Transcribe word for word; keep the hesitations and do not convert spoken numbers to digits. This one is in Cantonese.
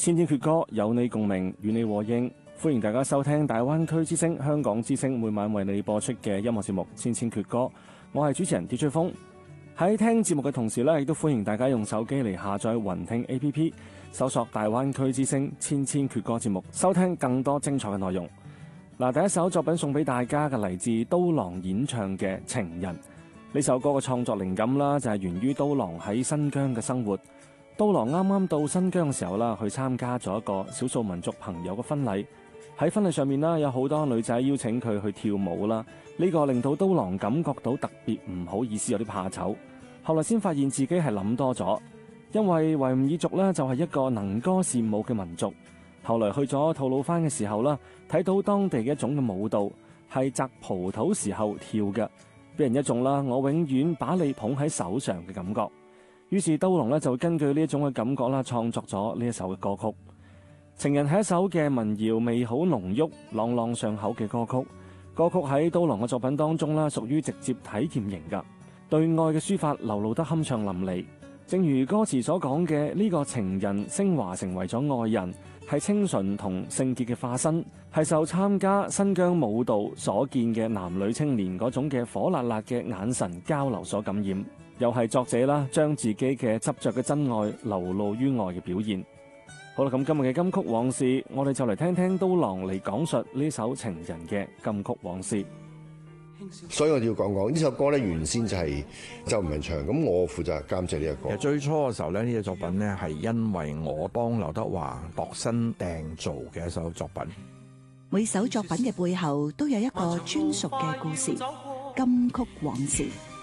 千千闕歌，有你共鳴，與你和應。歡迎大家收聽大灣區之聲、香港之聲每晚為你播出嘅音樂節目《千千闕歌》。我係主持人D J風。喺聽節目嘅同時呢，亦都歡迎大家用手機嚟下載雲聽 A P P， 搜索大灣區之聲千千闕歌節目，收聽更多精彩嘅內容。嗱，第一首作品送俾大家嘅嚟自刀郎演唱嘅《情人》。呢首歌嘅創作靈感啦，就係源於刀郎喺新疆嘅生活。刀郎啱啱到新疆嘅時候啦，去參加咗一個少數民族朋友嘅婚禮。喺婚禮上面啦，有好多女仔邀請佢去跳舞啦。呢個令到刀郎感覺到特別唔好意思，有啲怕醜。後來先發現自己係諗多咗，因為維吾爾族呢，就係一個能歌善舞嘅民族。後來去咗吐魯番嘅時候啦，睇到當地嘅一種嘅舞蹈係摘葡萄時候跳嘅，俾人一種啦我永遠把你捧喺手上嘅感覺。於是刀郎呢，就根據呢一種嘅感覺啦，創作咗呢一首嘅歌曲。情人係一首嘅民謠味好濃郁、朗朗上口嘅歌曲。歌曲喺刀郎嘅作品當中啦，屬於直接體驗型㗎，對愛嘅抒發流露得酣暢淋漓。正如歌詞所講嘅，呢個情人升華成為咗愛人，係清純同聖潔嘅化身，係受參加新疆舞蹈所見嘅男女青年嗰種嘅火辣辣嘅眼神交流所感染，又係作者啦將自己嘅執着嘅真愛流露於愛嘅表現。好啦，咁今日嘅金曲往事，我哋就嚟聽聽刀郎嚟講述呢首情人嘅金曲往事。 所以我哋要講講呢首歌咧，原先就係周文唱，咁我負責監製呢一個。 其實最初嘅時候咧，呢隻作品咧係因為我幫劉德華度身訂造嘅一首作品。 每首作品嘅背後都有一個專屬嘅故事，金曲往事。